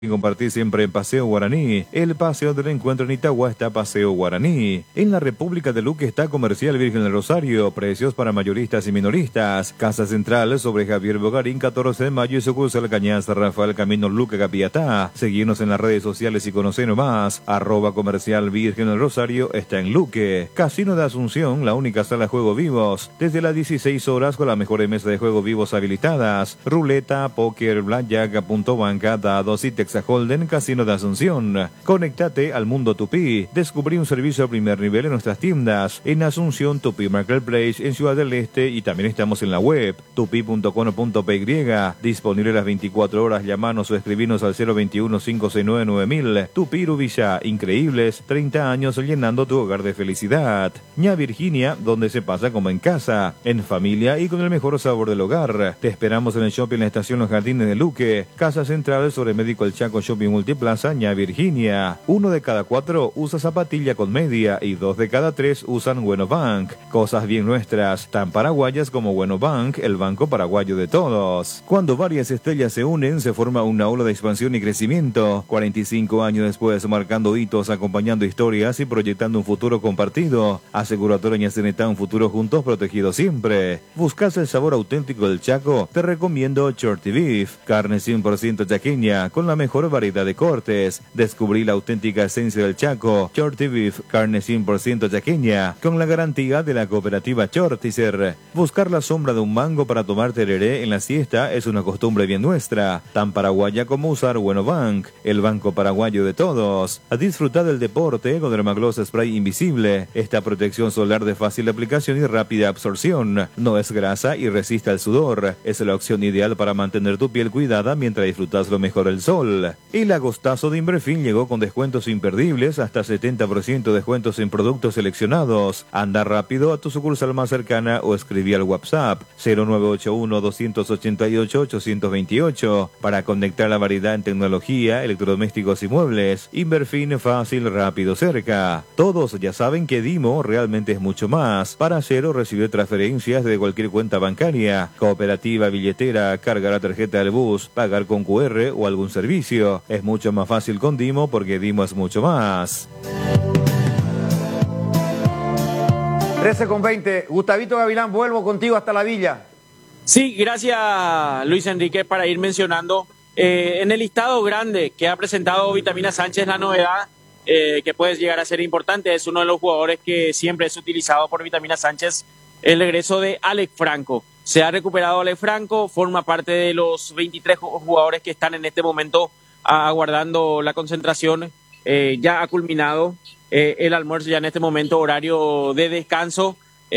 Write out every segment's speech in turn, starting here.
Y compartir siempre en Paseo Guaraní. El paseo del encuentro en Itagua está Paseo Guaraní. En la República de Luque está Comercial Virgen del Rosario. Precios para mayoristas y minoristas. Casa Central sobre Javier Bogarín, 14 de mayo y sucursal Cañas Rafael Camino Luque Capiatá. Seguirnos en las redes sociales y conocernos más. @Comercial Virgen del Rosario está en Luque. Casino de Asunción, la única sala de juego vivos. Desde las 16 horas con las mejores mesas de juego vivos habilitadas. Ruleta, póker, blackjack, punto banca, dados y Texas Holden, Casino de Asunción. Conéctate al mundo Tupí. Descubrí un servicio a primer nivel en nuestras tiendas. En Asunción, Tupí Marketplace, en Ciudad del Este, y también estamos en la web tupi.com.py. Disponible las 24 horas. Llamanos o escribinos al 021-569-9000. Tupí Urubilla, increíbles 30 años llenando tu hogar de felicidad. Ña Virginia, donde se pasa como en casa, en familia y con el mejor sabor del hogar. Te esperamos en el shopping en la estación Los Jardines de Luque. Casa Central sobre Médico El Chaco Shopping Multiplaza, Ña Virginia. 1 de cada 4 usa zapatilla con media y 2 de cada 3 usan Bueno Bank. Cosas bien nuestras, tan paraguayas como Bueno Bank, el banco paraguayo de todos. Cuando varias estrellas se unen, se forma una ola de expansión y crecimiento. 45 años después, marcando hitos, acompañando historias y proyectando un futuro compartido. Aseguradora Ñacenetá, un futuro juntos, protegido siempre. ¿Buscas el sabor auténtico del Chaco? Te recomiendo Shorty Beef, carne 100% chaqueña, con la mejor variedad de cortes. Descubrí la auténtica esencia del Chaco. Shorty Beef, carne 100% chaqueña, con la garantía de la cooperativa Chortizer. Buscar la sombra de un mango para tomar tereré en la siesta es una costumbre bien nuestra, tan paraguaya como usar Bueno Bank, el banco paraguayo de todos. A disfrutar del deporte con Dermagloss Spray Invisible. Esta protección solar de fácil aplicación y rápida absorción. No es grasa y resiste al sudor. Es la opción ideal para mantener tu piel cuidada mientras disfrutas lo mejor del sol. El agostazo de Inverfin llegó con descuentos imperdibles, hasta 70% de descuentos en productos seleccionados. Anda rápido a tu sucursal más cercana o escribí al WhatsApp 0981-288-828 para conectar la variedad en tecnología, electrodomésticos y muebles. Inverfin, fácil, rápido, cerca. Todos ya saben que Dimo realmente es mucho más. Para hacer o recibir transferencias de cualquier cuenta bancaria, cooperativa, billetera, cargar la tarjeta del bus, pagar con QR o algún servicio. Es mucho más fácil con Dimo porque Dimo es mucho más. 13:20. Gustavito Gavilán, vuelvo contigo hasta la villa. Sí, gracias Luis Enrique. Para ir mencionando, en el listado grande que ha presentado Vitamina Sánchez, la novedad que puede llegar a ser importante, es uno de los jugadores que siempre es utilizado por Vitamina Sánchez, el regreso de Alex Franco. Se ha recuperado Alex Franco, forma parte de los 23 jugadores que están en este momento aguardando la concentración. Ya ha culminado el almuerzo, ya en este momento horario de descanso,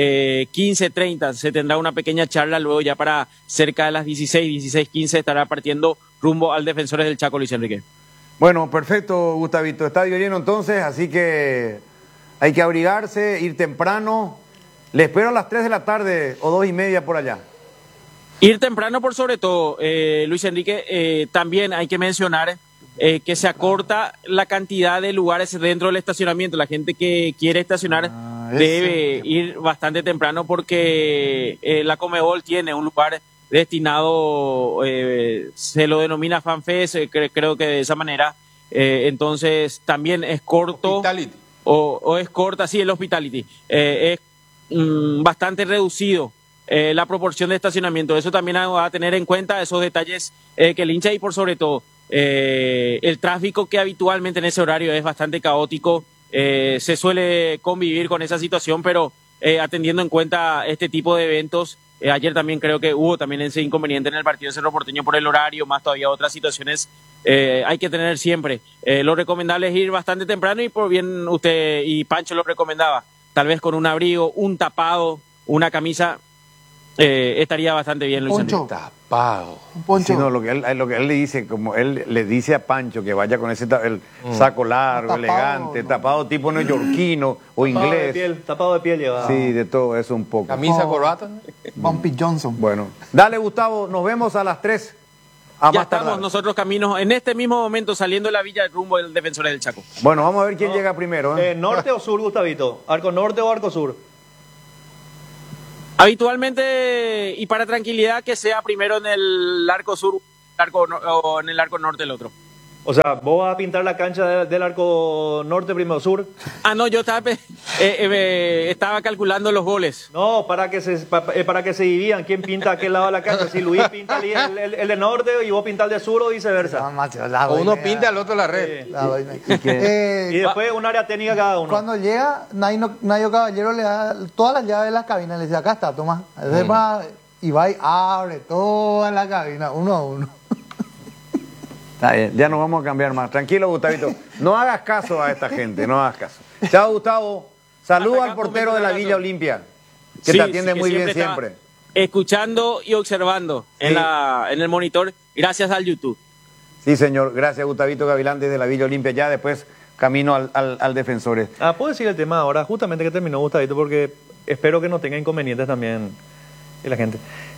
15:30. Se tendrá una pequeña charla, luego ya para cerca de las 16:15 estará partiendo rumbo al Defensores del Chaco, Luis Enrique. Bueno, perfecto, Gustavito. Estadio lleno entonces, así que hay que abrigarse, ir temprano. Le espero a las 3 de la tarde o 2:30 por allá. Ir temprano por sobre todo, Luis Enrique. También hay que mencionar que se acorta la cantidad de lugares dentro del estacionamiento. La gente que quiere estacionar debe ir bastante temprano porque la Conmebol tiene un lugar destinado, se lo denomina FanFest, creo que de esa manera. Entonces también es corto. Hospitality. O es corta, sí, el Hospitality. Es bastante reducido la proporción de estacionamiento. Eso también va a tener en cuenta esos detalles que el hincha, y por sobre todo el tráfico, que habitualmente en ese horario es bastante caótico. Se suele convivir con esa situación, pero atendiendo en cuenta este tipo de eventos, ayer también creo que hubo también ese inconveniente en el partido de Cerro Porteño por el horario, más todavía otras situaciones. Hay que tener siempre, lo recomendable es ir bastante temprano, y por bien usted y Pancho lo recomendaba, tal vez con un abrigo, un tapado, una camisa, estaría bastante bien, Luis Enrique. Tapado. Un poncho. Sí, no, lo que él le dice, como él le dice a Pancho que vaya con ese el saco largo, tapado, elegante, tapado tipo neoyorquino o inglés. Tapado de piel lleva. Sí, de todo eso un poco. Camisa, corbata. Bumpy Johnson. Bueno, dale, Gustavo, nos vemos a las 3. Ya estamos nosotros caminos en este mismo momento saliendo de la villa rumbo del Defensores del Chaco. Bueno, vamos a ver quién llega primero. ¿Norte o sur, Gustavito? ¿Arco norte o arco sur? Habitualmente, y para tranquilidad, que sea primero en el arco sur o en el arco norte el otro. O sea, vos vas a pintar la cancha del arco norte, primero sur. Ah, no, yo estaba calculando los goles. No, para que se dividan quién pinta a qué lado de la cancha. Si Luis pinta el de norte y vos pintas el de sur o viceversa. O uno pinta al otro la red. Y después un área técnica cada uno. Cuando llega, Nayo Caballero le da todas las llaves de las cabinas. Le dice, acá está, toma. Y va y abre toda la cabina, uno a uno. Está bien, ya no vamos a cambiar más. Tranquilo, Gustavito. No hagas caso a esta gente, no hagas caso. Chao, Gustavo. Saludos al portero de la Villa Olimpia, que te atiende muy bien siempre. Escuchando y observando en el monitor, gracias al YouTube. Sí, señor. Gracias, Gustavito Gavilán, desde la Villa Olimpia. Ya después camino al Defensores. ¿Puedo decir el tema ahora? Justamente que terminó Gustavito, porque espero que no tenga inconvenientes también la gente.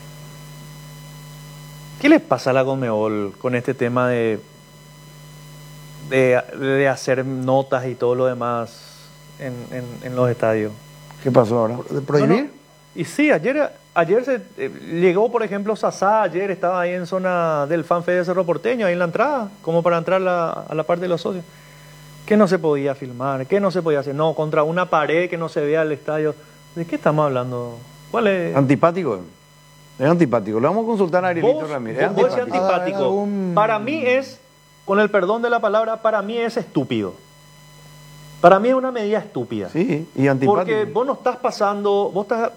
¿Qué le pasa a la Conmebol con este tema de hacer notas y todo lo demás en los estadios? ¿Qué pasó ahora? ¿De prohibir? No. Y sí, ayer se llegó, por ejemplo, Sasá, ayer estaba ahí en zona del FanFest de Cerro Porteño, ahí en la entrada, como para entrar a la parte de los socios. ¿Qué no se podía filmar? ¿Qué no se podía hacer? No, contra una pared que no se vea el estadio. ¿De qué estamos hablando? ¿Cuál es? Antipático. Es antipático. Le vamos a consultar a Arielito Ramírez. Vos es antipático. Para mí es, con el perdón de la palabra, para mí es estúpido. Para mí es una medida estúpida. Sí, y antipático. Porque vos no estás pasando,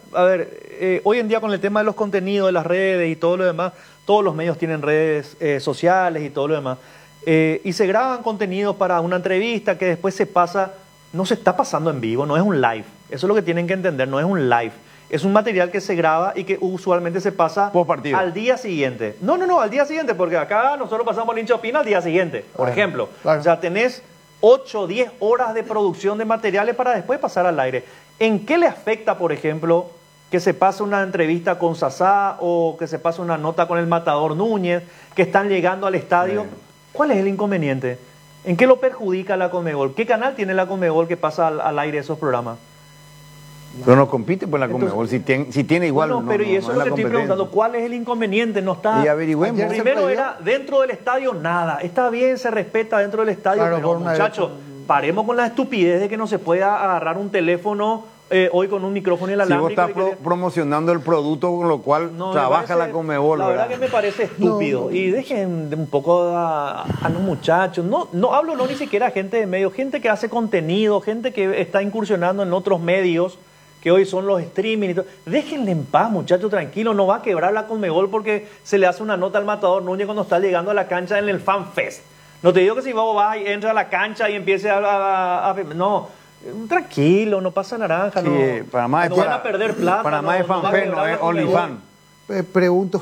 hoy en día con el tema de los contenidos, de las redes y todo lo demás, todos los medios tienen redes sociales y todo lo demás, y se graban contenidos para una entrevista que después se pasa, no se está pasando en vivo, no es un live. Eso es lo que tienen que entender, no es un live. Es un material que se graba y que usualmente se pasa al día siguiente. No, al día siguiente, porque acá nosotros pasamos el hincha opina al día siguiente, por ejemplo. Claro. O sea, tenés 8 o 10 horas de producción de materiales para después pasar al aire. ¿En qué le afecta, por ejemplo, que se pase una entrevista con Sasá o que se pase una nota con el Matador Núñez, que están llegando al estadio? ¿Cuál es el inconveniente? ¿En qué lo perjudica la Conmebol? ¿Qué canal tiene la Conmebol que pasa al aire esos programas? Pero no compite por la Conmebol, si tiene igual. Bueno, pero y eso es lo que estoy preguntando, ¿cuál es el inconveniente? No está. Y averigüemos. Primero era dentro del estadio nada. Está bien, se respeta dentro del estadio, claro, pero muchachos, paremos con la estupidez de que no se pueda agarrar un teléfono hoy con un micrófono inalámbrico. Si vos estás promocionando el producto con lo cual trabaja la Conmebol, la verdad que me parece estúpido. Y dejen un poco a los muchachos. No hablo ni siquiera gente de medios, gente que hace contenido, gente que está incursionando en otros medios, que hoy son los streaming y todo. Déjenle en paz, muchachos, tranquilos. No va a quebrar la Conmebol porque se le hace una nota al Matador Núñez cuando está llegando a la cancha en el FanFest. No te digo que si vos vas y entras a la cancha y empieces no, tranquilo, no pasa naranja. Sí, no, para más no van a perder plata. Para más es FanFest, no es OnlyFans. Pregunto,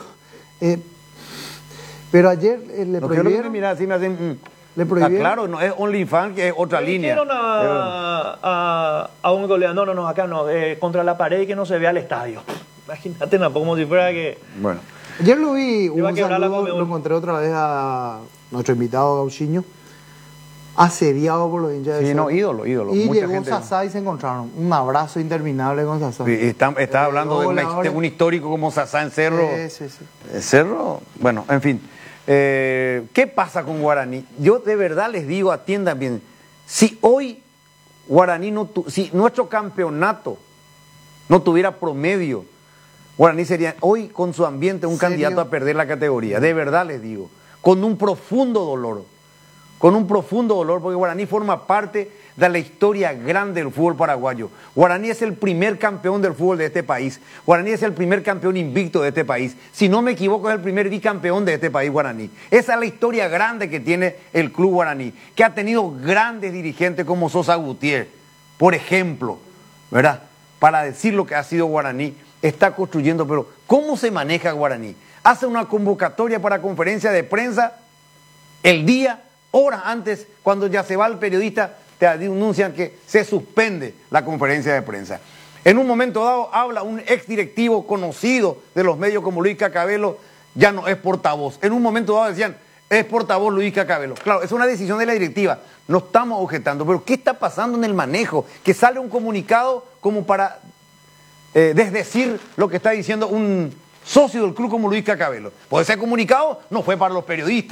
pero ayer le prohibieron... Mira, así me hacen... ¿Le prohibieron? Claro, no es OnlyFans, que es otra línea. Dijeron a un goleador, no, acá no, contra la pared y que no se vea el estadio. Imagínate, como si fuera que... Bueno. Ayer lo vi, lo encontré otra vez a nuestro invitado Gauchiño, asediado por los hinchas de Sí, no, ídolo. Y mucha llegó gente... Sasá y se encontraron. Un abrazo interminable con Sasá. Sí, está hablando de un histórico como Sasá en Cerro. Sí. Cerro, bueno, en fin. ¿Qué pasa con Guaraní? Yo de verdad les digo, atiendan bien, si hoy Guaraní si nuestro campeonato no tuviera promedio, Guaraní sería hoy con su ambiente un candidato a perder la categoría, de verdad les digo, con un profundo dolor, porque Guaraní forma parte de la historia grande del fútbol paraguayo. Guaraní es el primer campeón del fútbol de este país. Guaraní es el primer campeón invicto de este país. Si no me equivoco, es el primer bicampeón de este país, Guaraní. Esa es la historia grande que tiene el club Guaraní, que ha tenido grandes dirigentes como Sosa Gutiérrez, por ejemplo, ¿verdad? Para decir lo que ha sido Guaraní, está construyendo, pero ¿cómo se maneja Guaraní? Hace una convocatoria para conferencia de prensa el día, horas antes, cuando ya se va el periodista, te anuncian que se suspende la conferencia de prensa. En un momento dado habla un exdirectivo conocido de los medios como Luis Cacabelo, ya no es portavoz. En un momento dado decían, es portavoz Luis Cacabelo. Claro, es una decisión de la directiva, no estamos objetando, pero ¿qué está pasando en el manejo? Que sale un comunicado como para desdecir lo que está diciendo un socio del club como Luis Cacabelo. Pues ese comunicado no fue para los periodistas.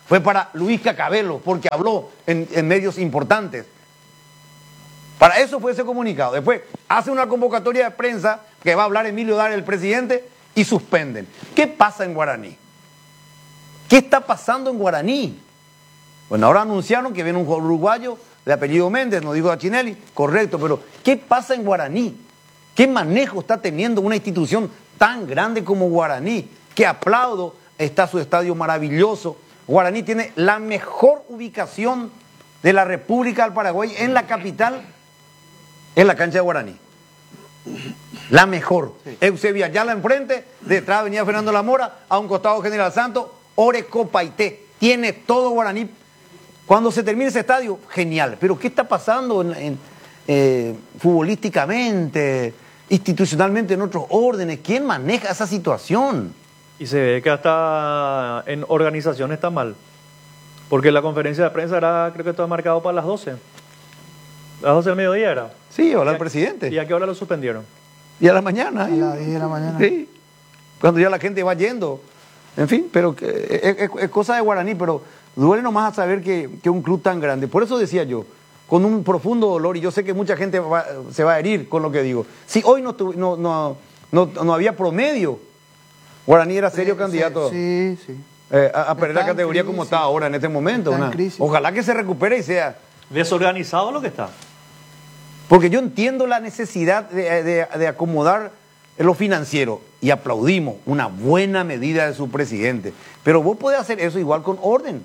fue para Luis Cacabelo, porque habló en medios importantes. Para eso fue ese comunicado. Después hace una convocatoria de prensa que va a hablar Emilio Dar, el presidente, y suspenden. ¿Qué pasa en Guaraní? ¿Qué está pasando en Guaraní? Bueno, ahora anunciaron que viene un uruguayo de apellido Méndez, nos dijo Achinelli, correcto, pero ¿qué pasa en Guaraní? ¿Qué manejo está teniendo una institución tan grande como Guaraní? Que aplaudo, está su estadio maravilloso. Guaraní tiene la mejor ubicación de la República del Paraguay en la capital, en la cancha de Guaraní. La mejor. Sí. Eusebio Ayala enfrente, detrás venía Fernando Lamora, a un costado General Santos, Oreco Paité. Tiene todo Guaraní. Cuando se termine ese estadio, genial. Pero ¿qué está pasando futbolísticamente, institucionalmente, en otros órdenes? ¿Quién maneja esa situación? Y se ve que hasta en organización está mal. Porque la conferencia de prensa era, creo que estaba marcado para las 12. ¿Las 12 del mediodía era? Sí, habla el presidente. ¿Y a qué hora lo suspendieron? Y a la mañana. A las 10 de la mañana. Sí, cuando ya la gente va yendo. En fin, pero es cosa de Guaraní, pero duele nomás a saber que un club tan grande. Por eso decía yo, con un profundo dolor, y yo sé que mucha gente se va a herir con lo que digo. Si hoy no había promedio, Guaraní era serio candidato a perder la categoría como está ahora en este momento. Ojalá que se recupere y sea. Desorganizado lo que está. Porque yo entiendo la necesidad de acomodar lo financiero y aplaudimos una buena medida de su presidente. Pero vos podés hacer eso igual con orden,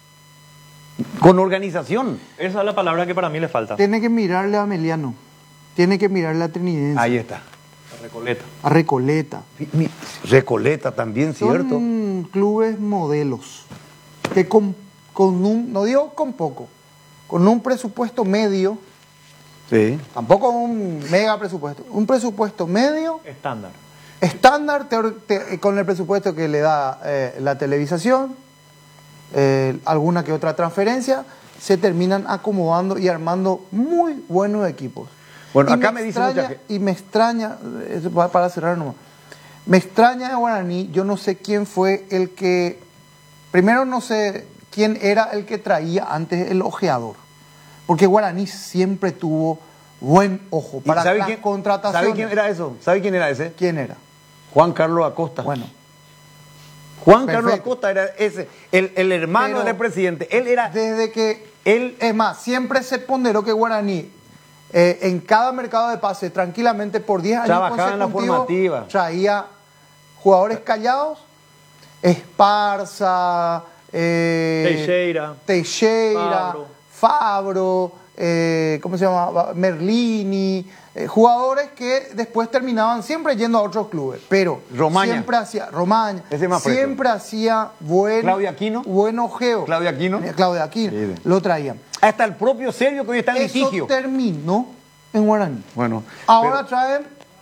con organización. Esa es la palabra que para mí le falta. Tiene que mirarle a Meliano, tiene que mirarle a Trinidense. Ahí está. A Recoleta. Recoleta también, ¿cierto? Son clubes modelos que con no digo con poco, con un presupuesto medio. Sí. Tampoco un mega presupuesto, un presupuesto medio. Estándar con el presupuesto que le da la televisación, alguna que otra transferencia, se terminan acomodando y armando muy buenos equipos. Bueno, acá me dice mucha gente. Y me extraña, para cerrar nomás, me extraña de Guaraní, yo no sé quién fue el que, primero no sé quién era el que traía antes el ojeador. Porque Guaraní siempre tuvo buen ojo para las contrataciones. ¿Sabe quién era eso? ¿Sabe quién era ese? ¿Quién era? Juan Carlos Acosta. Bueno. Juan Carlos Acosta era ese, el hermano del presidente. Él era... Desde que... es más, siempre se ponderó que Guaraní, en cada mercado de pase, tranquilamente por 10 años trabajaba en la formativa. Traía jugadores callados, Esparza, Teixeira, Fabro, ¿cómo se llama? Merlini, jugadores que después terminaban siempre yendo a otros clubes, pero Romaña. Siempre hacía Romaña, siempre hacía buen ojeo. Claudio Aquino. Sí. Lo traían. Hasta el propio Sergio que hoy está en litigio. Eso terminó en Guaraní. Bueno. Ahora traen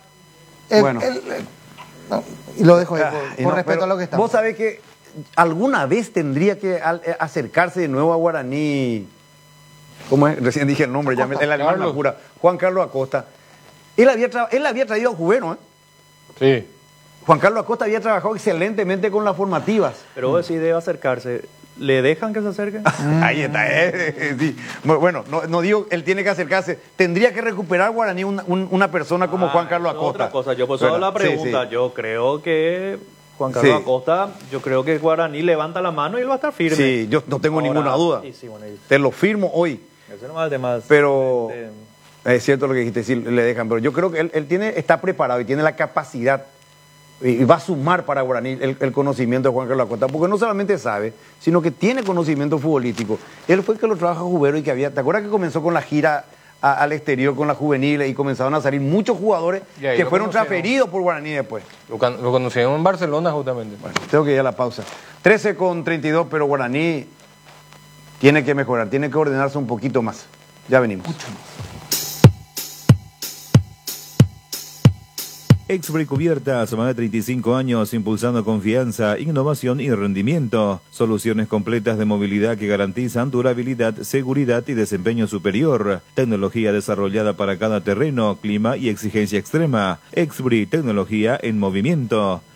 y lo dejo ahí por respeto a lo que está. Vos sabés que alguna vez tendría que acercarse de nuevo a Guaraní. ¿Cómo es? Recién dije el nombre, ya el alemán me apura. Juan Carlos Acosta. Él había traído a Jubeno, Sí. Juan Carlos Acosta había trabajado excelentemente con las formativas. Pero vos decís, debe acercarse. ¿Le dejan que se acerque? Ahí está. Sí. Bueno, no digo, él tiene que acercarse. Tendría que recuperar Guaraní una persona como Juan Carlos Acosta. Otra cosa, yo pues hago la pregunta. Sí. Yo creo que Juan Carlos Acosta, yo creo que Guaraní levanta la mano y él va a estar firme. Sí, yo no tengo ninguna duda. Te lo firmo hoy. Eso no es demás. Pero es cierto lo que dijiste, sí, le dejan. Pero yo creo que él está preparado y tiene la capacidad y va a sumar para Guaraní el conocimiento de Juan Carlos Acosta, porque no solamente sabe, sino que tiene conocimiento futbolístico. Él fue el que lo trabaja Jubero y que había... ¿Te acuerdas que comenzó con la gira al exterior con las juveniles y comenzaron a salir muchos jugadores que fueron transferidos por Guaraní después? Lo conocieron en Barcelona justamente. Bueno, tengo que ir a la pausa. 13:32, pero Guaraní tiene que mejorar, tiene que ordenarse un poquito más. Ya venimos. Mucho más. Expri Cubiertas, más de 35 años impulsando confianza, innovación y rendimiento. Soluciones completas de movilidad que garantizan durabilidad, seguridad y desempeño superior. Tecnología desarrollada para cada terreno, clima y exigencia extrema. Expri, tecnología en movimiento.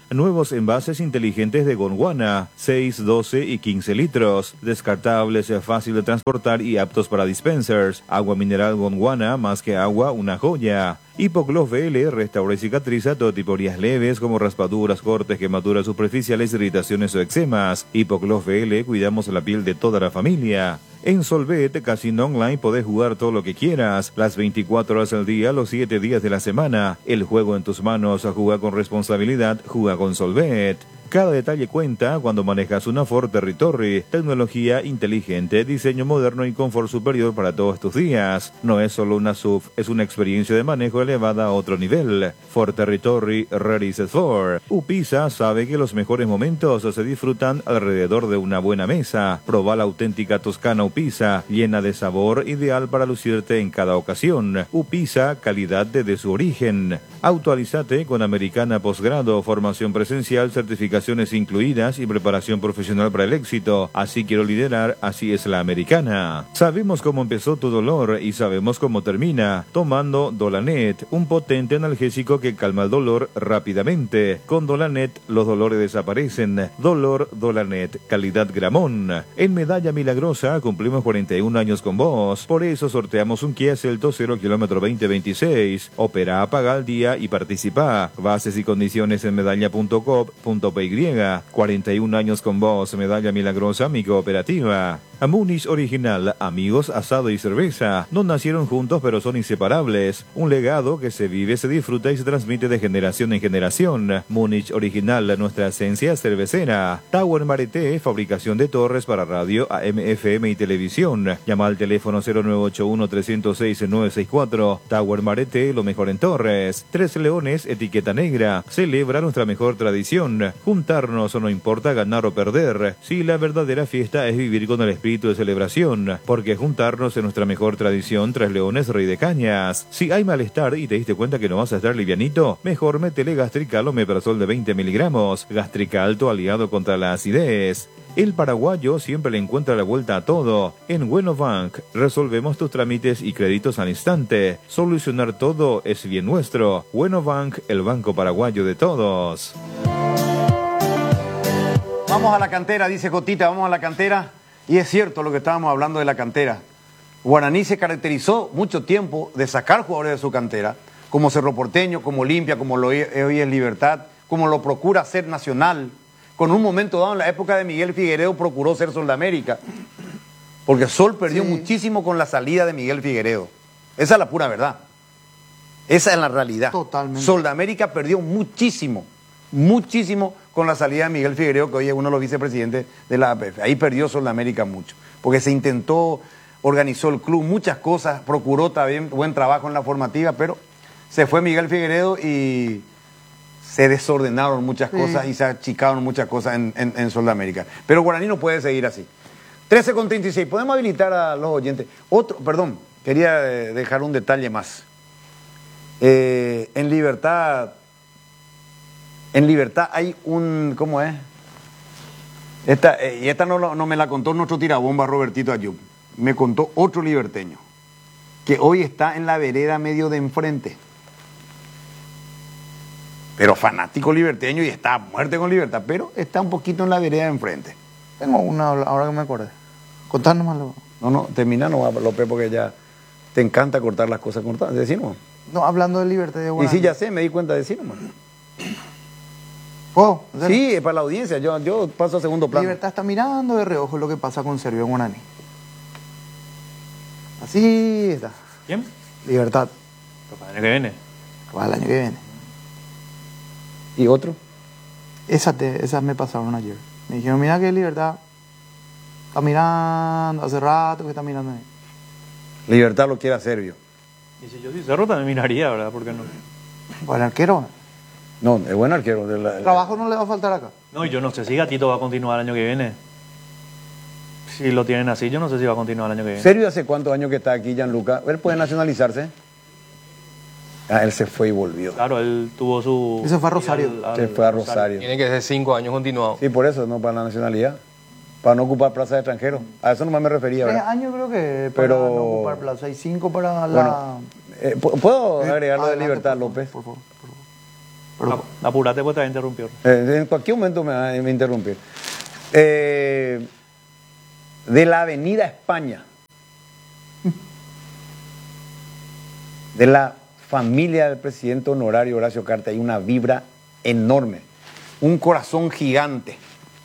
Nuevos envases inteligentes de Gondwana, 6, 12 y 15 litros. Descartables, fácil de transportar y aptos para dispensers. Agua mineral Gondwana, más que agua, una joya. Hipogloss VL restaura y cicatriza todo tipo de heridas leves como raspaduras, cortes, quemaduras superficiales, irritaciones o eczemas. Hipogloss VL cuidamos la piel de toda la familia. En Solvet Casino Online podés jugar todo lo que quieras, las 24 horas al día, los 7 días de la semana. El juego en tus manos, juega con responsabilidad, juega con Solvet. Cada detalle cuenta cuando manejas una Ford Territory, tecnología inteligente, diseño moderno y confort superior para todos tus días. No es solo una SUV, es una experiencia de manejo elevada a otro nivel. Ford Territory Ready Set For. Upisa sabe que los mejores momentos se disfrutan alrededor de una buena mesa. Proba la auténtica toscana Upisa, llena de sabor, ideal para lucirte en cada ocasión. Upisa, calidad desde su origen. Actualizate con Americana Postgrado, formación presencial, certificaciones incluidas y preparación profesional para el éxito. Así quiero liderar, así es la Americana. Sabemos cómo empezó tu dolor y sabemos cómo termina. Tomando Dolanet, un potente analgésico que calma el dolor rápidamente. Con Dolanet los dolores desaparecen. Dolor Dolanet, calidad Gramón. En Medalla Milagrosa cumplimos 41 años con vos. Por eso sorteamos un Kia Celto 0 kilómetro 2026. Opera, paga al día y participa. Bases y condiciones en medalla.coop.py. 41 años con vos, Medalla Milagrosa, mi cooperativa. Múnich Original, amigos, asado y cerveza. No nacieron juntos pero son inseparables. Un legado que se vive, se disfruta y se transmite de generación en generación. Múnich Original, nuestra esencia cervecera. Tower Marete, fabricación de torres para radio, AM, FM y televisión. Llama al teléfono 0981-306-964. Tower Marete, lo mejor en torres. Tres Leones, etiqueta negra. Celebra nuestra mejor tradición. Juntarnos no importa ganar o perder. Si la verdadera fiesta es vivir con el espíritu de celebración, porque juntarnos es nuestra mejor tradición. Tres Leones, Rey de Cañas. Si hay malestar y te diste cuenta que no vas a estar livianito, mejor métele Gastrical o Omeprazol de 20 miligramos. Gastrical, tu aliado contra la acidez. El paraguayo siempre le encuentra la vuelta a todo. En Buenobank resolvemos tus trámites y créditos al instante. Solucionar todo es bien nuestro. Buenobank, el banco paraguayo de todos. Vamos a la cantera, dice Jotita, vamos a la cantera. Y es cierto lo que estábamos hablando de la cantera. Guaraní se caracterizó mucho tiempo de sacar jugadores de su cantera, como Cerro Porteño, como Olimpia, como lo hoy es Libertad, como lo procura ser Nacional. Con un momento dado en la época de Miguel Figueredo procuró ser Sol de América. Porque Sol perdió muchísimo con la salida de Miguel Figueredo. Esa es la pura verdad. Esa es la realidad. Totalmente. Sol de América perdió muchísimo con la salida de Miguel Figueredo, que hoy es uno de los vicepresidentes de la APF. Ahí perdió Sol de América mucho, porque se intentó, organizó el club, muchas cosas, procuró también buen trabajo en la formativa, pero se fue Miguel Figueredo y se desordenaron muchas cosas y se achicaron muchas cosas en Sol de América. Pero Guaraní no puede seguir así. 13:36, podemos habilitar a los oyentes. Quería dejar un detalle más. En Libertad hay un, ¿cómo es? Esta no me la contó nuestro tirabomba Robertito Ayub. Me contó otro liberteño, que hoy está en la vereda medio de enfrente. Pero fanático liberteño y está a muerte con Libertad, pero está un poquito en la vereda de enfrente. Tengo una, ahora que me acordé. Contanos más. No, termina no, López, porque ya te encanta cortar las cosas cortadas. Decimos. No, hablando de Libertad de Guaraní. Y sí, ya sé, me di cuenta de decirlo, man. ¿Puedo? Sí, es para la audiencia, yo paso a segundo plano. Libertad está mirando de reojo lo que pasa con Servio en Guaraní. Así está. ¿Quién? Libertad. Para el año que viene. Para el año que viene. ¿Y otro? Esas me pasaron ayer. Me dijeron, mira que Libertad está mirando, hace rato que está mirando ahí. Libertad lo quiere a Servio. Y si yo soy Cerro también miraría, ¿verdad? ¿Por qué no? Para el arquero. No, es buen arquero. Trabajo no le va a faltar acá. No, y yo no sé si Gatito va a continuar el año que viene. Si lo tienen así, yo no sé si va a continuar el año que viene. ¿Servio hace cuántos años que está aquí, Gianluca? ¿Él puede nacionalizarse? Él se fue y volvió. Claro, él tuvo su... Ese fue a Rosario. Se fue a Rosario. Tiene que ser 5 años continuados. Sí, por eso, no para la nacionalidad. Para no ocupar plaza de extranjero. A eso nomás me refería, 3 ¿verdad? años creo que para Pero... no ocupar plaza y 5 para la... Bueno, ¿puedo agregar lo de adelante, Libertad, por favor, López? por favor. Apurate porque te va a interrumpir. En cualquier momento me va a interrumpir. De la Avenida España, de la familia del presidente honorario Horacio Cartes, hay una vibra enorme, un corazón gigante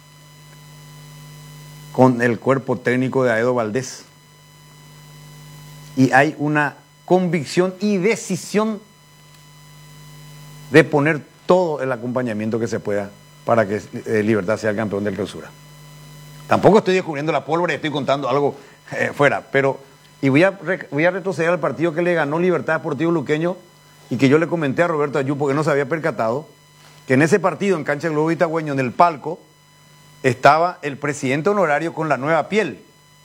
con el cuerpo técnico de Aedo Valdés. Y hay una convicción y decisión de poner todo el acompañamiento que se pueda para que Libertad sea el campeón del Clausura. Tampoco estoy descubriendo la pólvora y estoy contando algo fuera, pero y voy a retroceder al partido que le ganó Libertad Deportivo Luqueño y que yo le comenté a Roberto Ayú porque no se había percatado que en ese partido en cancha Globo Itagüeño, en el palco, estaba el presidente honorario con la nueva piel.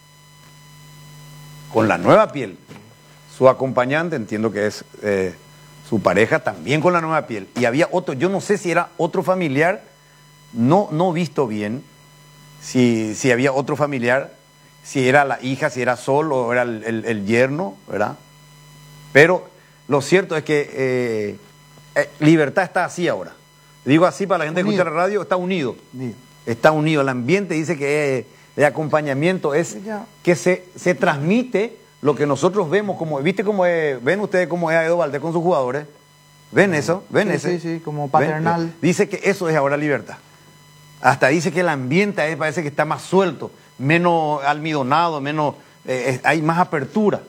Con la nueva piel. Su acompañante, entiendo que es su pareja, también con la nueva piel. Y había otro, yo no sé si era otro familiar, no visto bien, si había otro familiar, si era la hija, si era Sol o era el yerno, ¿verdad? Pero lo cierto es que Libertad está así ahora. Digo así para la gente que escucha la radio, está unido. Está unido. El ambiente dice que de acompañamiento es que se transmite lo que nosotros vemos, como ¿viste cómo es? ¿Ven ustedes cómo es Aedo Valdés con sus jugadores? ¿Ven eso? ¿Ven ese? Sí, como paternal. ¿Ven? Dice que eso es ahora Libertad. Hasta dice que el ambiente parece que está más suelto, menos almidonado, menos hay más apertura.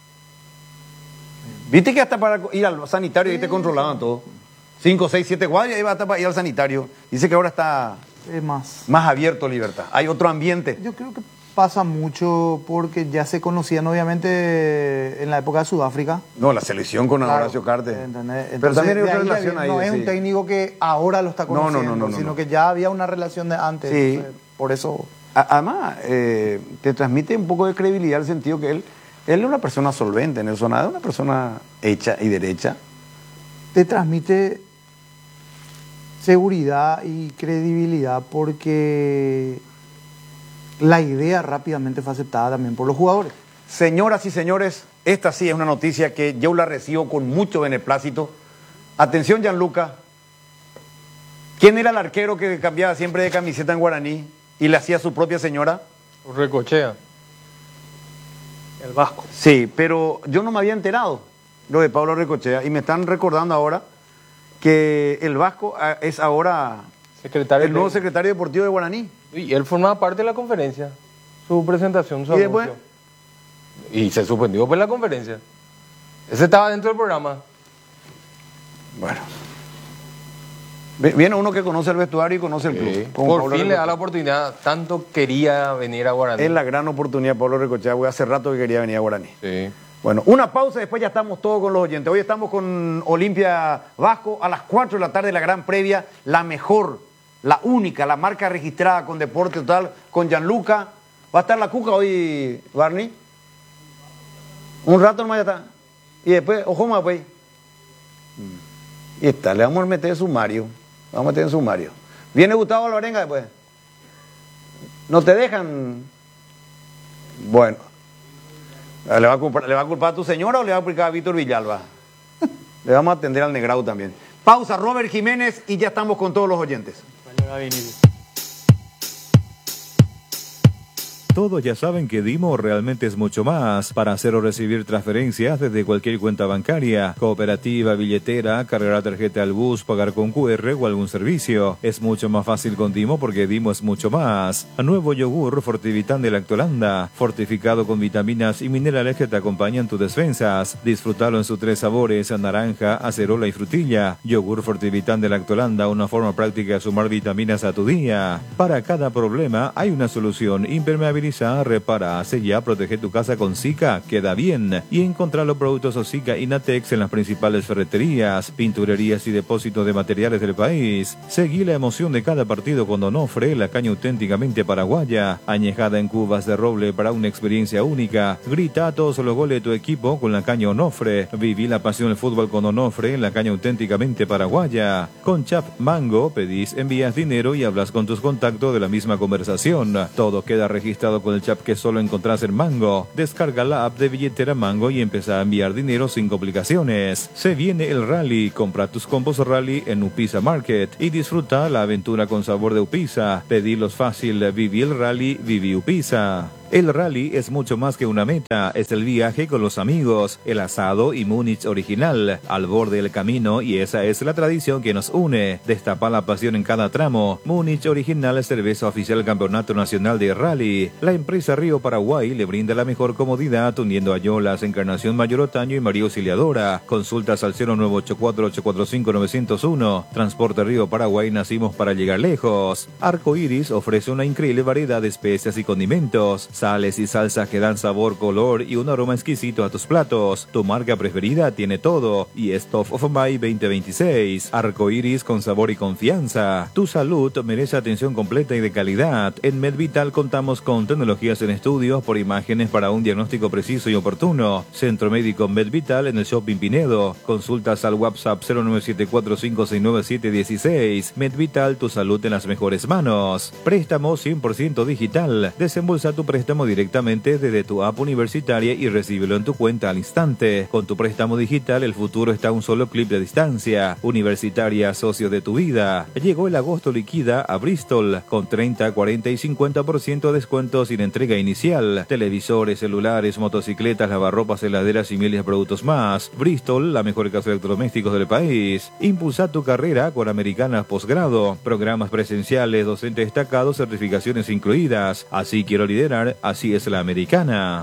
¿Viste que hasta para ir al sanitario ahí te controlaban todo? 5, 6, 7 guardias y iba hasta para ir al sanitario. Dice que ahora está más abierto Libertad. Hay otro ambiente. Yo creo que pasa mucho porque ya se conocían obviamente en la época de Sudáfrica. No, la selección con Horacio Cartes. Pero también hay otra relación ahí. No es un técnico que ahora lo está conociendo, sino que ya había una relación de antes. Sí. Entonces, por eso... Además, te transmite un poco de credibilidad el sentido que él es una persona solvente, Nelson, es una persona hecha y derecha. Te transmite seguridad y credibilidad porque la idea rápidamente fue aceptada también por los jugadores. Señoras y señores, esta sí es una noticia que yo la recibo con mucho beneplácito. Atención, Gianluca. ¿Quién era el arquero que cambiaba siempre de camiseta en Guaraní y le hacía a su propia señora? Recochea. El Vasco. Sí, pero yo no me había enterado lo de Pablo Recochea y me están recordando ahora que el Vasco es ahora el nuevo secretario deportivo de Guaraní. Y él formaba parte de la conferencia. Su presentación, su anuncio. Después? Y se suspendió por la conferencia. Ese estaba dentro del programa. Bueno. Viene uno que conoce el vestuario y conoce el club. Sí. Por fin le da la oportunidad. Tanto quería venir a Guaraní. Es la gran oportunidad, Pablo Recochea. Hace rato que quería venir a Guaraní. Sí. Bueno, una pausa y después ya estamos todos con los oyentes. Hoy estamos con Olimpia Vasco a las 4 de la tarde, la gran previa, la mejor, la única, la marca registrada con Deporte Total, con Gianluca. ¿Va a estar la Cuca hoy, Barney? Un rato nomás ya está. Y después, ojo más, pues. Y está, le vamos a meter en sumario. Vamos a meter en sumario. ¿Viene Gustavo Alvarenga después? ¿No te dejan? Bueno. ¿Le va a culpar a tu señora o le va a aplicar a Víctor Villalba? Le vamos a atender al Negrau también. Pausa, Robert Jiménez, y ya estamos con todos los oyentes. Todos ya saben que Dimo realmente es mucho más. Para hacer o recibir transferencias desde cualquier cuenta bancaria, cooperativa, billetera, cargar la tarjeta al bus, pagar con QR o algún servicio. Es mucho más fácil con Dimo porque Dimo es mucho más. Nuevo yogur Fortivitán de Lactolanda, fortificado con vitaminas y minerales que te acompañan tus defensas. Disfrutalo en sus 3 sabores, naranja, acerola y frutilla. Yogur Fortivitán de Lactolanda, una forma práctica de sumar vitaminas a tu día. Para cada problema hay una solución. Impermeabilizar, repara, sella, protege tu casa con Zika, queda bien. Y encontrar los productos Zika y Natex en las principales ferreterías, pinturerías y depósitos de materiales del país. Seguí la emoción de cada partido con Onofre, la caña auténticamente paraguaya, añejada en cubas de roble para una experiencia única. Grita a todos los goles de tu equipo con la caña Onofre. Viví la pasión del fútbol con Onofre, la caña auténticamente paraguaya. Con Chap Mango, pedís, envías dinero y hablas con tus contactos de la misma conversación. Todo queda registrado ilimitado con el chap que solo encontrás en Mango. Descarga la app de billetera Mango y empieza a enviar dinero sin complicaciones. Se viene el rally. Compra tus combos rally en Upisa Market y disfruta la aventura con sabor de Upisa. Pedilos fácil. Viví el rally, viví Upisa. El rally es mucho más que una meta, es el viaje con los amigos, el asado y Múnich original, al borde del camino, y esa es la tradición que nos une. Destapa la pasión en cada tramo. Múnich original, cerveza oficial del Campeonato Nacional de Rally. La empresa Río Paraguay le brinda la mejor comodidad uniendo a Yolas, Encarnación Mayor Otaño y María Auxiliadora. Consultas al 0984-845-901. Transporte Río Paraguay, nacimos para llegar lejos. Arco Iris ofrece una increíble variedad de especias y condimentos. Sales y salsas que dan sabor, color y un aroma exquisito a tus platos. Tu marca preferida tiene todo y es Top of Mind 2026. Arco Iris con sabor y confianza. Tu salud merece atención completa y de calidad. En MedVital contamos con tecnologías en estudios por imágenes para un diagnóstico preciso y oportuno. Centro Médico MedVital en el Shopping Pinedo. Consultas al WhatsApp 0974569716. MedVital, tu salud en las mejores manos. Préstamo 100% digital. Desembolsa tu préstamo directamente desde tu app universitaria y recíbelo en tu cuenta al instante. Con tu préstamo digital, el futuro está a un solo clip de distancia. Universitaria, socio de tu vida. Llegó el agosto liquida a Bristol, con 30, 40 y 50% de descuento sin entrega inicial. Televisores, celulares, motocicletas, lavarropas, heladeras y miles de productos más. Bristol, la mejor casa de electrodomésticos del país. Impulsa tu carrera con Americanas Posgrado. Programas presenciales, docentes destacados, certificaciones incluidas. Así quiero liderar. Así es la Americana.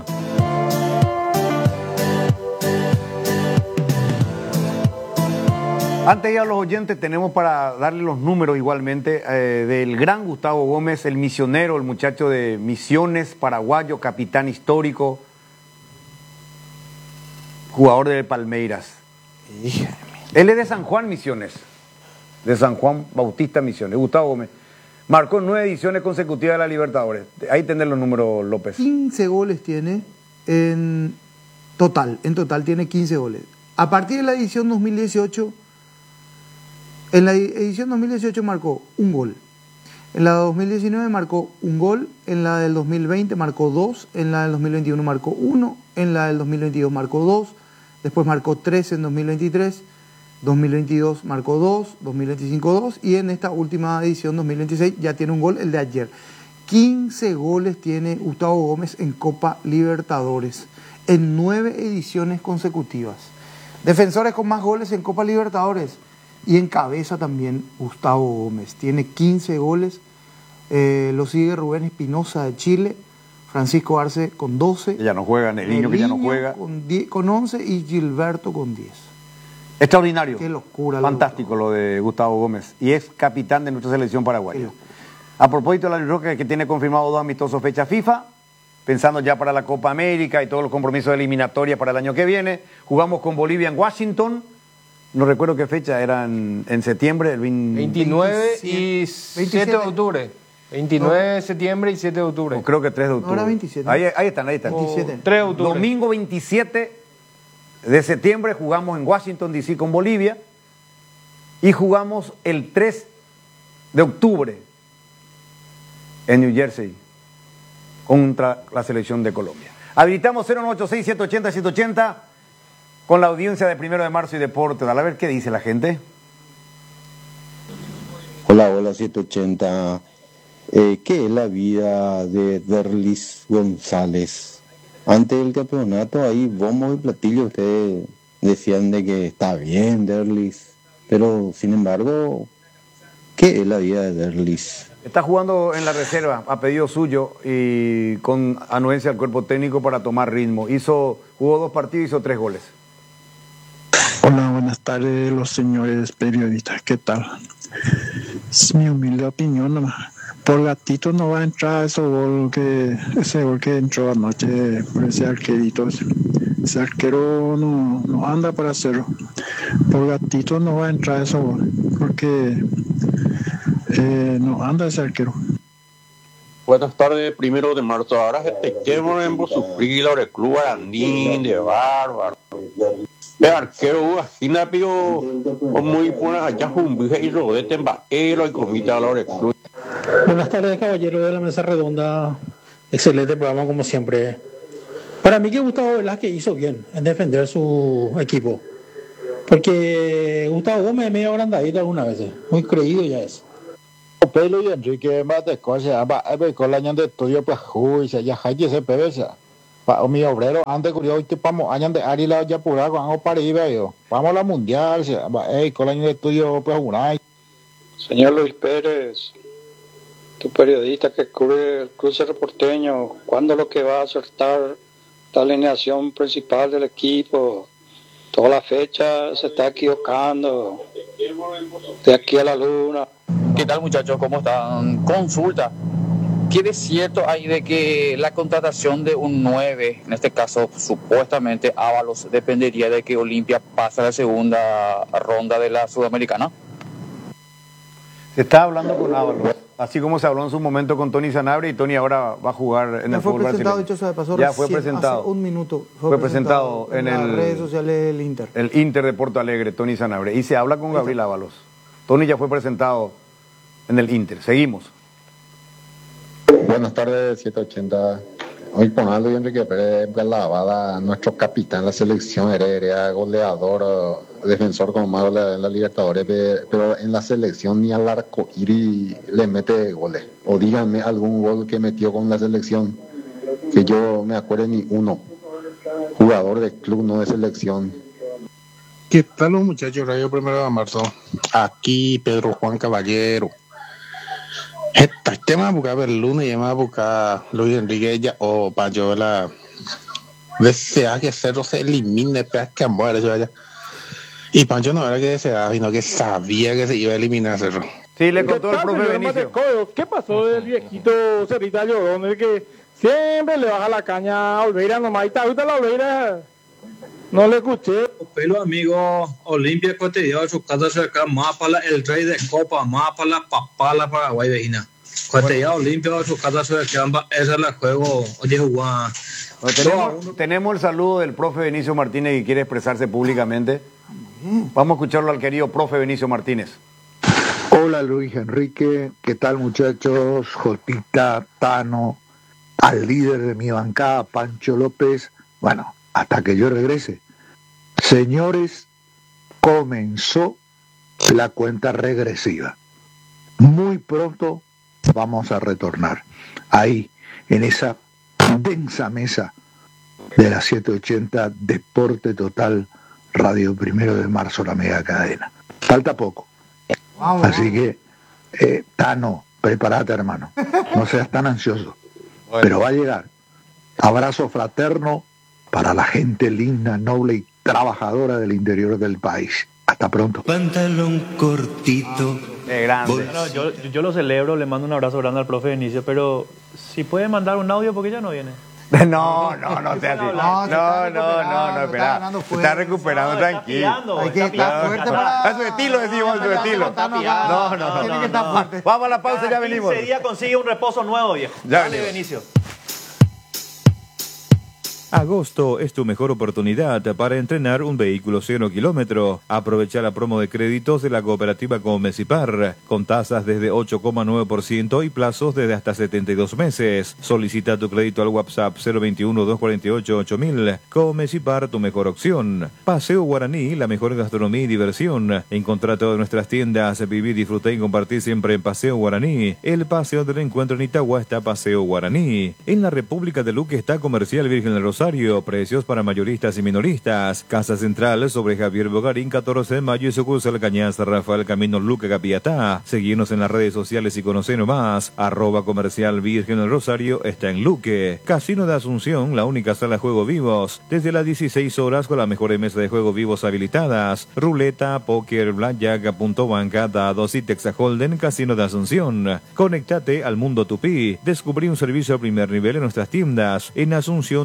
Antes de ir a los oyentes, tenemos para darle los números igualmente del gran Gustavo Gómez, el misionero, el muchacho de Misiones, paraguayo, capitán histórico, jugador de Palmeiras. Él es de San Juan Misiones, de San Juan Bautista Misiones. Gustavo Gómez marcó 9 ediciones consecutivas de la Libertadores. Ahí tenés los números, López. 15 goles tiene en total. En total tiene 15 goles. A partir de la edición 2018, en la edición 2018 marcó un gol. En la 2019 marcó un gol. En la del 2020 marcó 2. En la del 2021 marcó 1. En la del 2022 marcó 2. Después marcó 3 en 2023. 2022 marcó 2, 2025 2 y en esta última edición 2026 ya tiene un gol, el de ayer. 15 goles tiene Gustavo Gómez en Copa Libertadores en 9 ediciones consecutivas. Defensores con más goles en Copa Libertadores y en cabeza también Gustavo Gómez. Tiene 15 goles, lo sigue Rubén Espinosa de Chile, Francisco Arce con 12. Ya no juega, Neriño que ya no juega. Con 11 y Gilberto con 10. Extraordinario. Qué locura. Fantástico lo de Gustavo Gómez. Y es capitán de nuestra selección paraguaya. A propósito de la Roca, que tiene confirmado 2 amistosos fecha FIFA, pensando ya para la Copa América y todos los compromisos de eliminatoria para el año que viene. Jugamos con Bolivia en Washington. No recuerdo qué fecha, eran en septiembre, el 29 y 7 de octubre. 29 de septiembre y 7 de octubre. O creo que 3 de octubre. No, era 27. Ahí están. 27. 3 de octubre. Domingo 27 de septiembre jugamos en Washington, D.C. con Bolivia y jugamos el 3 de octubre en New Jersey contra la selección de Colombia. Habilitamos 0986-780-180 con la audiencia de 1 de marzo y Deportes. A ver qué dice la gente. Hola, 780. ¿Qué es la vida de Derlis González? Antes del campeonato, ahí bombos y platillos, ustedes decían de que está bien Derlis, pero sin embargo, ¿qué es la vida de Derlis? Está jugando en la reserva, a pedido suyo, y con anuencia al cuerpo técnico para tomar ritmo. Jugó 2 partidos y hizo 3 goles. Hola, buenas tardes los señores periodistas, ¿qué tal? Es mi humilde opinión nomás. Por Gatito no va a entrar ese gol que entró anoche por ese arquerito. Ese arquero no anda para hacerlo. Por Gatito no va a entrar ese gol porque no anda ese arquero. Buenas tardes, 1 de marzo. Ahora se te queman en Bosufrila, de Club Arandín, de Bárbaro. El arquero, así pero muy buenas allá, Jumbija y Rodete en Vaquero y comita a la Club. Buenas tardes, caballero de la mesa redonda. Excelente programa como siempre. Para mí que Gustavo Velázquez hizo bien en defender su equipo. Porque Gustavo Gómez es medio agrandadito algunas veces. Muy creído ya es. Pelo y Enrique mate cosa con la de estudio pues ya hay se pebesa para mi obrero antes curioso que vamos años de Ari la ya pura con para ir yo vamos a la mundial con la de estudio pues una. Señor Luis Pérez, tu periodista que cubre el cruce reporteño, ¿cuándo lo que va a acertar la alineación principal del equipo? Toda la fecha se está equivocando. De aquí a la luna. ¿Qué tal, muchachos? ¿Cómo están? Consulta. ¿Qué de cierto hay de que la contratación de un 9, en este caso supuestamente Ábalos, dependería de que Olimpia pase a la segunda ronda de la Sudamericana? Se está hablando con Ábalos, así como se habló en su momento con Tony Sanabria, y Tony ahora va a jugar en el fútbol brasileño. Ya fue presentado. Hace un minuto. Fue presentado en las redes sociales del Inter. El Inter de Porto Alegre, Tony Sanabria. Y se habla con Gabriel Ábalos. Tony ya fue presentado en el Inter. Seguimos. Buenas tardes, 780. Hoy Ponaldo y Enrique Pérez Galavada, nuestro capitán de la selección, era goleador, defensor como más en la Libertadores, pero en la selección ni al arco iris le mete goles. O díganme algún gol que metió con la selección, que yo me acuerde ni uno. Jugador de club, no de selección. ¿Qué tal los muchachos? Radio 1 de marzo. Aquí Pedro Juan Caballero. Este tema busca ver el lunes y además busca Luis Enrique ya o Payola. Desea que Cerro se elimine, pero que muere eso allá. Y Pancho no era que deseaba, sino que sabía que se iba a eliminar Cerro. Sí, le contó el profe Benicio. ¿Qué pasó del viejito Cerrita Llorón? El que siempre le baja la caña a Olveira nomás. Y ahorita la Olveira no le escuché. Pero amigo, Olimpia Cotidiano, su casa cerca, más para el rey de Copa, más para la papala Paraguay vecina. Cotidiano, Olimpia, su casa cerca, esa es la juego, oye, Juan. Tenemos el saludo del profe Benicio Martínez que quiere expresarse públicamente. Vamos a escucharlo al querido profe Benicio Martínez. Hola Luis Enrique, ¿qué tal muchachos? Jotita, Tano, al líder de mi bancada, Pancho López. Bueno, hasta que yo regrese. Señores, comenzó la cuenta regresiva. Muy pronto vamos a retornar. Ahí, en esa densa mesa de la 780 Deporte Total, Radio 1 de marzo, la mega cadena. Falta poco. Así que, Tano, prepárate hermano. No seas tan ansioso. Pero va a llegar. Abrazo fraterno para la gente linda, noble y trabajadora del interior del país. Hasta pronto. Pantalón cortito. Grande. Bueno, yo lo celebro, le mando un abrazo grande al profe Benicio, pero si puede mandar un audio porque ya no viene. No sea así. No, espera. Se está recuperando, tranquilo. Hay que estar fuerte para... A su estilo, decimos, a su estilo. No. Tiene que estar fuerte. Vamos a la pausa, ya venimos. 15 días consigue un reposo nuevo, viejo. Ya Dale, venimos. Benicio. Agosto es tu mejor oportunidad para entrenar un vehículo 0 kilómetro. Aprovecha la promo de créditos de la cooperativa Comecipar, con tasas desde 8,9% y plazos desde hasta 72 meses. Solicita tu crédito al WhatsApp 021-248-8000. Comecipar, tu mejor opción. Paseo Guaraní, la mejor gastronomía y diversión. Encontrá todas nuestras tiendas, vivir, disfrutar y compartir siempre en Paseo Guaraní. El paseo del encuentro en Itagua está Paseo Guaraní. En la República de Luque está Comercial Virgen del Rosario. Precios para mayoristas y minoristas. Casa Central sobre Javier Bogarín, 14 de mayo y sucursal Cañas Rafael Camino Luque Capiatá. Seguirnos en las redes sociales y conocernos más. @Comercial Virgen del Rosario está en Luque. Casino de Asunción, la única sala de juego vivos. Desde las 16 horas con las mejores mesas de juego vivos habilitadas. Ruleta, póker, blackjack, punto banca, dados y Texas Holden, Casino de Asunción. Conéctate al mundo Tupí. Descubrí un servicio a primer nivel en nuestras tiendas. En Asunción, Tupí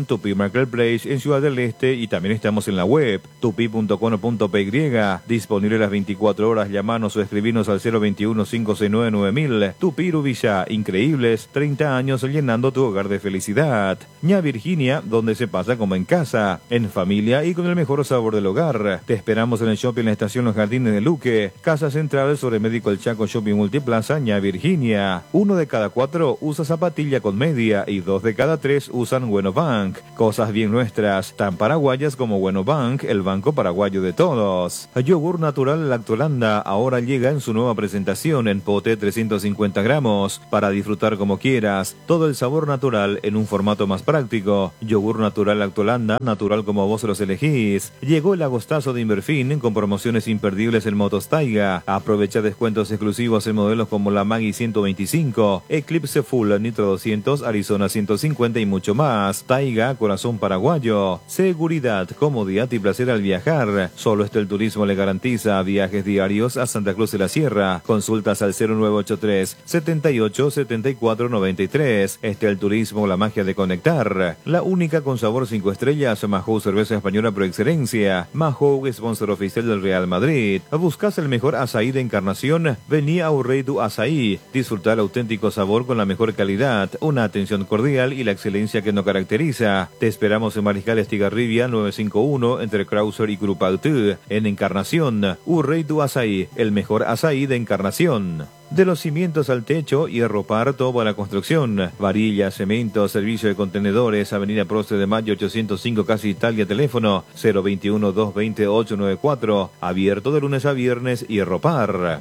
Marketplace en Ciudad del Este y también estamos en la web tupi.com.py. Disponible las 24 horas. Llamanos o escribirnos al 021-569-9000. Tupi Irubilla, increíbles 30 años llenando tu hogar de felicidad. Ña Virginia, donde se pasa como en casa, en familia y con el mejor sabor del hogar. Te esperamos en el shopping en la estación Los Jardines de Luque, Casa Central sobre Médico El Chaco Shopping Multiplaza, Ña Virginia. 1 de cada 4 usa zapatilla con media y 2 de cada 3 usan Bueno Bank. Cosas bien nuestras, tan paraguayas como Bueno Bank, el banco paraguayo de todos. Yogur natural Lactolanda ahora llega en su nueva presentación en pote 350 gramos para disfrutar como quieras. Todo el sabor natural en un formato más práctico. Yogur natural Lactolanda, natural como vos los elegís. Llegó el agostazo de Inverfin con promociones imperdibles en motos Taiga. Aprovecha descuentos exclusivos en modelos como la Maggi 125, Eclipse Full Nitro 200, Arizona 150 y mucho más. Taiga, corazón paraguayo. Seguridad, comodidad y placer al viajar. Solo el Turismo le garantiza viajes diarios a Santa Cruz de la Sierra. Consultas al 0983 78 74 93. El Turismo, la magia de conectar. La única con sabor 5 estrellas, Mahou, cerveza española por excelencia. Mahou, sponsor oficial del Real Madrid. ¿Buscas el mejor azaí de Encarnación? Vení a Urreitu Azaí. Disfrutar el auténtico sabor con la mejor calidad, una atención cordial y la excelencia que nos caracteriza. Te esperamos en Mariscal Estigarribia 951 entre Krauser y Curupautú. En Encarnación, Urreitu Azaí, el mejor azaí de Encarnación. De los cimientos al techo, hierro par, toda la construcción. Varillas, cemento, servicio de contenedores, Avenida Prócer de Mayo 805, Casa Italia, teléfono 021-220-894. Abierto de lunes a viernes, hierro par.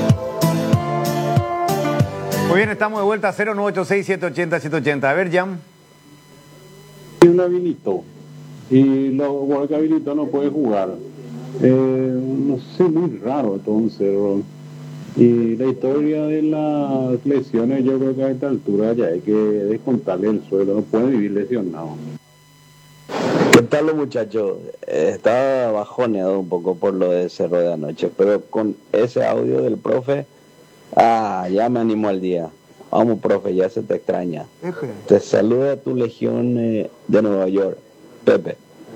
Muy bien, estamos de vuelta a 0986-780-780. A ver, Jan. Lo habilitó. Y lo que habilitó no puede jugar. No sé, muy raro entonces. Y la historia de las lesiones, yo creo que a esta altura ya hay que descontarle el suelo, no puede vivir lesionado. ¿Qué tal los muchachos? Estaba bajoneado un poco por lo de Cerro de anoche, pero con ese audio del profe, ya me animó al día. Vamos, profe, ya se te extraña. Pepe. Te saluda tu legión de Nueva York, Pepe.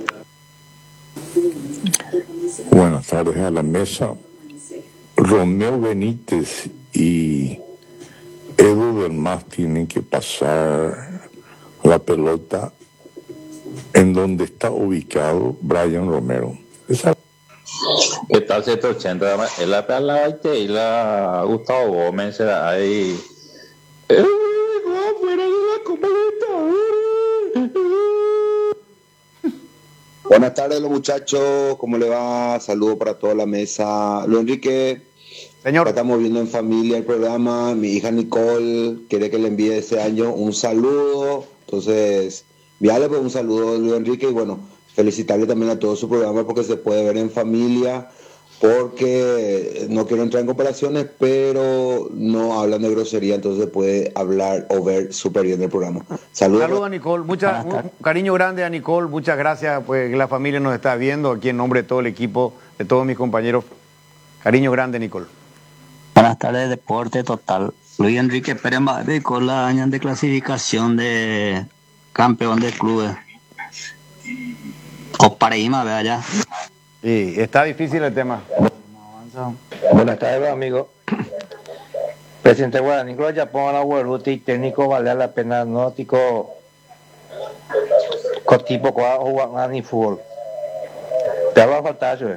Buenas tardes a la mesa. Romeo Benítez y Edu del Mas tienen que pasar la pelota en donde está ubicado Brian Romero. ¿Qué tal 780? La Baite y la Gustavo Gómez ahí. Fuera de la Copa Libertadores. Buenas tardes los muchachos, ¿cómo le va? Saludos para toda la mesa. Luis Enrique, señor, estamos viendo en familia el programa. Mi hija Nicole quiere que le envíe ese año un saludo. Entonces, envíale pues un saludo a Luis Enrique y bueno, felicitarle también a todo su programa porque se puede ver en familia. Porque no quiero entrar en comparaciones, pero no hablan de grosería, entonces puede hablar o ver súper bien el programa. Saludos a Nicole, un cariño grande a Nicole, muchas gracias, pues que la familia nos está viendo, aquí en nombre de todo el equipo, de todos mis compañeros. Cariño grande, Nicole. Buenas tardes, Deporte Total. Luis Enrique Pérez con la año de clasificación de campeón de clubes. O pareíma, vea ya. Sí, está difícil el tema. Buenas tardes, amigos. Presidente Guaraní, ya pongan a Hueruti, técnico, vale la pena, no, tico, con tipo, jugar ni fútbol. Te va a faltar, yo.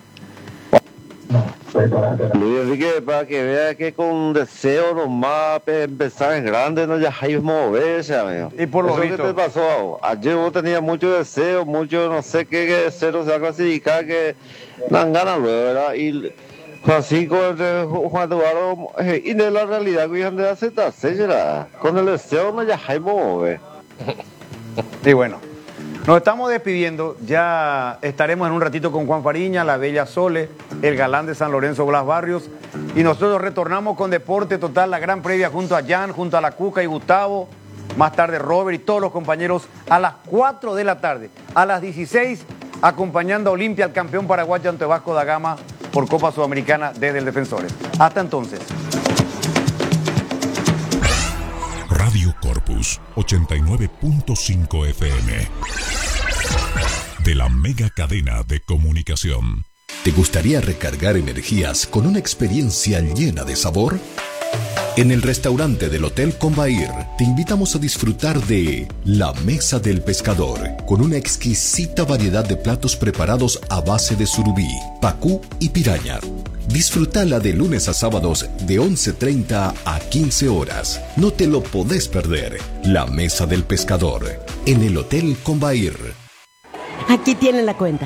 Luis Enrique, para que vea que con deseo nomás empezar en grande, no ya hay moverse, amigo. Y por lo visto, ¿qué te pasó? Ayer vos tenías mucho deseo, mucho no sé qué deseo se va a clasificar, que dan ganas luego, ¿verdad? Y Francisco, Juan Eduardo, y de la realidad que de aceptarse, ¿verdad? Con el deseo no ya hay mover. Y bueno. Nos estamos despidiendo, ya estaremos en un ratito con Juan Fariña, la Bella Sole, el galán de San Lorenzo, Blas Barrios, y nosotros retornamos con Deporte Total, la gran previa junto a Jan, junto a la Cuca y Gustavo, más tarde Robert y todos los compañeros a las 4 de la tarde, a las 16, acompañando a Olimpia, el campeón paraguayo ante Vasco da Gama por Copa Sudamericana desde el Defensores. Hasta entonces. Radio Corpus. Plus 89.5 FM. De la mega cadena de comunicación. ¿Te gustaría recargar energías con una experiencia llena de sabor? En el restaurante del Hotel Combair te invitamos a disfrutar de La Mesa del Pescador, con una exquisita variedad de platos preparados a base de surubí, pacú y piraña. Disfrútala de lunes a sábados de 11:30 a 15 horas. No te lo podés perder. La Mesa del Pescador, en el Hotel Combair. Aquí tienen la cuenta.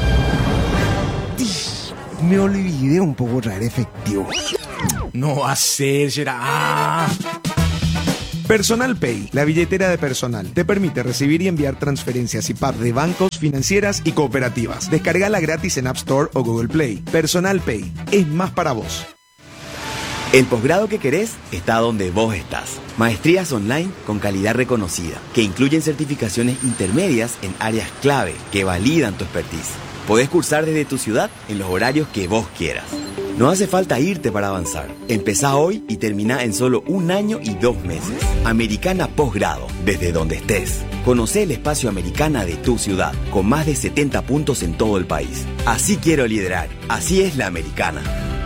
Me olvidé un poco traer efectivo. No hacer, será. Personal Pay, la billetera de personal, te permite recibir y enviar transferencias IPAP de bancos, financieras y cooperativas. Descargala gratis en App Store o Google Play. Personal Pay, es más para vos. El posgrado que querés está donde vos estás. Maestrías online con calidad reconocida, que incluyen certificaciones intermedias en áreas clave que validan tu expertise. Podés cursar desde tu ciudad en los horarios que vos quieras. No hace falta irte para avanzar. Empezá hoy y termina en solo 1 año y 2 meses. Americana Posgrado, desde donde estés. Conocé el espacio Americana de tu ciudad, con más de 70 puntos en todo el país. Así quiero liderar. Así es la Americana.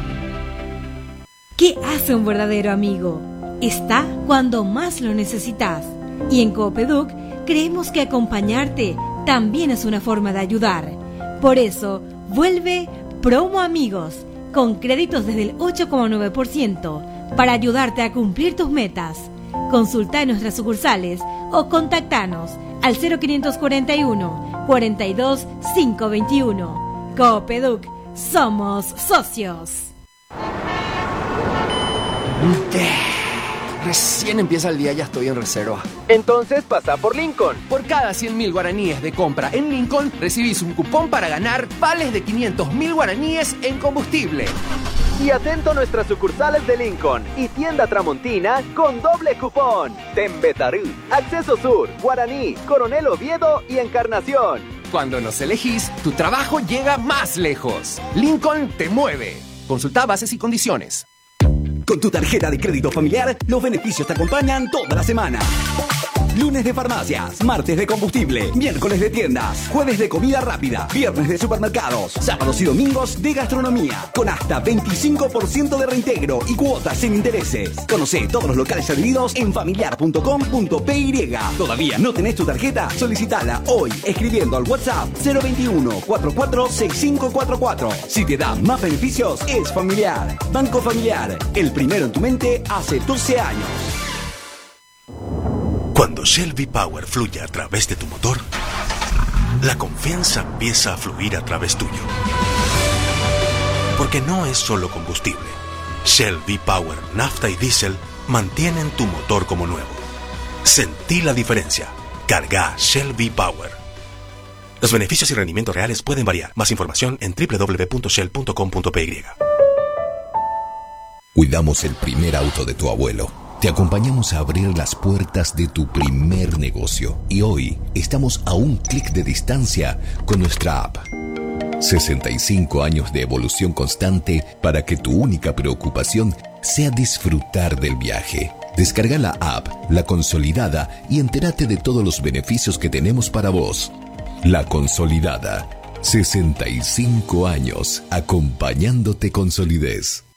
¿Qué hace un verdadero amigo? Está cuando más lo necesitas. Y en Coopeduc creemos que acompañarte también es una forma de ayudar. Por eso, vuelve Promo Amigos, con créditos desde el 8,9% para ayudarte a cumplir tus metas. Consulta en nuestras sucursales o contactanos al 0541 42 521. Coopeduc, somos socios. Recién empieza el día y ya estoy en reserva. Entonces pasa por Lincoln. Por cada 100.000 guaraníes de compra en Lincoln, recibís un cupón para ganar vales de 500.000 guaraníes en combustible. Y atento a nuestras sucursales de Lincoln y tienda Tramontina con doble cupón. Tembetarú, Acceso Sur, Guaraní, Coronel Oviedo y Encarnación. Cuando nos elegís, tu trabajo llega más lejos. Lincoln te mueve. Consulta bases y condiciones. Con tu tarjeta de crédito familiar, los beneficios te acompañan toda la semana. Lunes de farmacias, martes de combustible, miércoles de tiendas, jueves de comida rápida, viernes de supermercados, sábados y domingos de gastronomía, con hasta 25% de reintegro y cuotas sin intereses. Conocé todos los locales adheridos en familiar.com.py. ¿Todavía no tenés tu tarjeta? Solicitala hoy escribiendo al WhatsApp 021 44 6544. Si te da más beneficios, es Familiar. Banco Familiar, el primero en tu mente hace 12 años. Cuando Shell V-Power fluye a través de tu motor, la confianza empieza a fluir a través tuyo. Porque no es solo combustible. Shell V-Power, nafta y diésel mantienen tu motor como nuevo. Sentí la diferencia. Carga Shell V-Power. Los beneficios y rendimientos reales pueden variar. Más información en www.shell.com.py. Cuidamos el primer auto de tu abuelo. Te acompañamos a abrir las puertas de tu primer negocio y hoy estamos a un clic de distancia con nuestra app. 65 años de evolución constante para que tu única preocupación sea disfrutar del viaje. Descarga la app, La Consolidada, y entérate de todos los beneficios que tenemos para vos. La Consolidada. 65 años acompañándote con solidez.